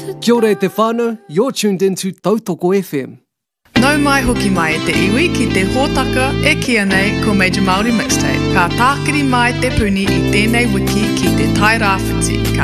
Kia ora e te whānau, you're tuned into Tautoko FM. Nau mai hoki mai e te iwi ki te hōtaka e kia nei ko Major Māori Mixtape. Ka tākiri mai te puni i tēnei wiki ki te tai rāwhiti. Ka